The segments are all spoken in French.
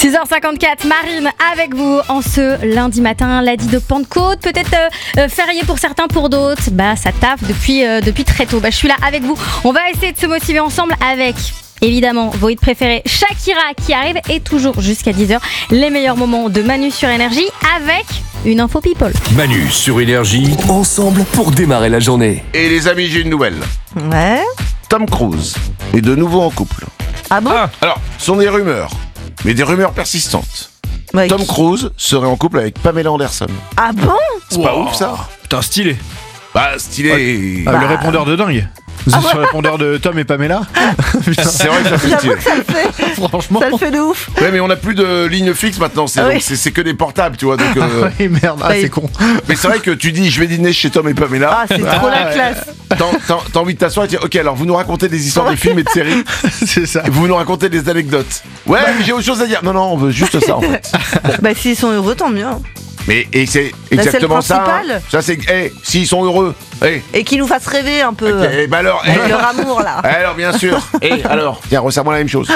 6h54, Marine avec vous en ce lundi matin, lundi de Pentecôte, peut-être férié pour certains, pour d'autres, ça taffe depuis très tôt. Je suis là avec vous, on va essayer de se motiver ensemble avec... évidemment, vos hits préférés, Shakira qui arrive et toujours jusqu'à 10h, les meilleurs moments de Manu sur Énergie avec une info people. Manu sur Énergie, ensemble pour démarrer la journée. Et les amis, j'ai une nouvelle. Ouais. Tom Cruise est de nouveau en couple. Ah bon? Alors, ce sont des rumeurs, mais des rumeurs persistantes. Ouais, Tom Cruise serait en couple avec Pamela Anderson. Ah bon? C'est pas ouf ça? Putain, stylé. Stylé. Le répondeur de dingue. Vous êtes sur le répondeur de Tom et Pamela? C'est vrai que ça fait stylé. J'avoue que ça le fait. Franchement. Ça le fait de ouf. Ouais, mais on n'a plus de ligne fixe maintenant, c'est, Ah oui. donc c'est que des portables, tu vois. Donc, Oui, merde, Bah, c'est con. mais c'est vrai que tu dis, je vais dîner chez Tom et Pamela. Ah, c'est trop la classe. T'as envie de t'asseoir et de dire, ok, alors vous nous racontez des histoires de films et de séries. C'est ça. Et vous nous racontez des anecdotes. Ouais, mais j'ai autre chose à dire. Non, on veut juste ça en fait. S'ils sont heureux, tant mieux. Et c'est c'est le exactement ça. principal. Ça c'est, s'ils sont heureux. Et qu'ils nous fassent rêver un peu. Alors, Avec leur amour, là. alors bien sûr. Alors, tiens, resserre-moi la même chose.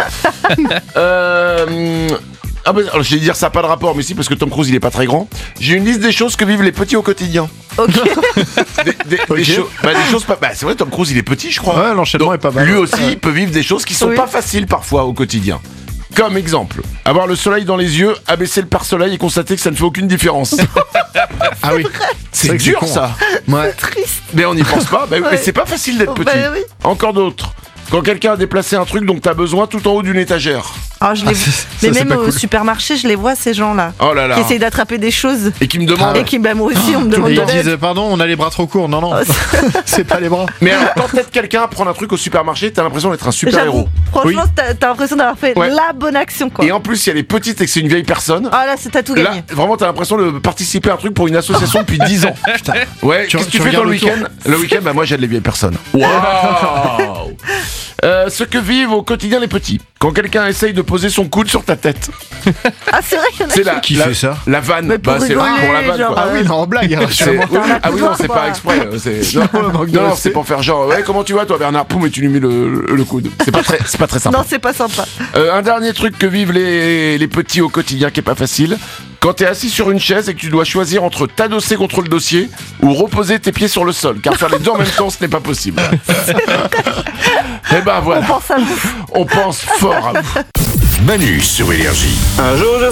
Alors, je vais dire ça n'a pas de rapport, mais si, parce que Tom Cruise il est pas très grand. J'ai une liste des choses que vivent les petits au quotidien. Ok. Des choses pas. C'est vrai, Tom Cruise il est petit, je crois. Ouais, l'enchaînement Donc, est pas mal. Lui aussi peut vivre des choses qui sont Oui. pas faciles parfois au quotidien. Comme exemple, avoir le soleil dans les yeux, abaisser le pare-soleil et constater que ça ne fait aucune différence. Ah oui. C'est vrai que dur c'est con, ça. Ouais. Triste. Mais on n'y pense pas. Mais c'est pas facile d'être petit. Oui. Encore d'autres. Quand quelqu'un a déplacé un truc dont t'as besoin tout en haut d'une étagère. Ah, je les... ça, Mais c'est même pas au cool. supermarché, je les vois, ces gens-là. Oh là là. Qui essayent d'attraper des choses. Et qui me demande. Et qui, moi aussi, on me demande Et de ils l'aide. disent, pardon, on a les bras trop courts. Non, c'est pas les bras. Mais alors, quand t'aides quelqu'un à prendre un truc au supermarché, t'as l'impression d'être un super-héros. J'avoue, franchement, t'as l'impression d'avoir fait Ouais. la bonne action, quoi. Et en plus, si elle est petite et que c'est une vieille personne. Ah là, t'as tout Là, gagné. vraiment, t'as l'impression de participer à un truc pour une association depuis 10 ans. Ouais, qu'est-ce que tu fais dans regardes le le tour. week-end? Le week-end, moi j'aide les vieilles personnes. Waouh. Ce que vivent au quotidien les petits. Quand quelqu'un essaye de poser son coude sur ta tête. Ah, c'est vrai qu'il y en a C'est Qui fait ça? La vanne. Mais pour c'est rigoler, pour la vanne, genre, quoi. Ah oui, non, en blague, C'est- rassure-moi. oui, un ah oui, couteau, non, c'est quoi. pas exprès. Non, c'est pour faire genre, ouais, comment tu vas, toi, Bernard? Poum, et tu lui mets le coude. C'est pas très sympa. Non, c'est pas sympa. Un dernier truc que vivent les petits au quotidien qui est pas facile. Quand t'es assis sur une chaise et que tu dois choisir entre t'adosser contre le dossier ou reposer tes pieds sur le sol, car faire les deux en même temps, ce n'est pas possible. Et voilà, On pense à vous. on pense fort à vous. Manu sur Énergie. Un jour je